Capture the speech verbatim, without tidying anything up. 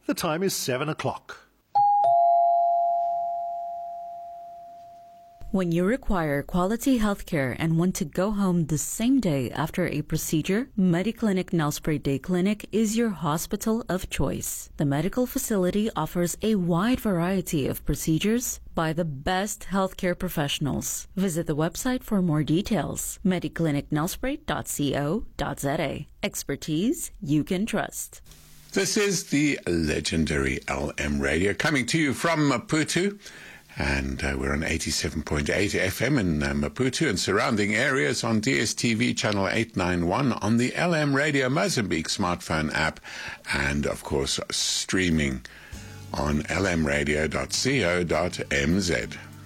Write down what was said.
The time is seven o'clock. When you require quality healthcare and want to go home the same day after a procedure, Mediclinic Nelspruit Day Clinic is your hospital of choice. The medical facility offers a wide variety of procedures by the best healthcare professionals. Visit the website for more details, mediclinic nelspruit dot co dot za. Expertise you can trust. This is the legendary L M Radio coming to you from Maputo. And uh, we're on eighty-seven point eight F M in uh, Maputo and surrounding areas on D S T V channel eight ninety-one, on the L M Radio Mozambique smartphone app, and, of course, streaming on l m radio dot co dot m z.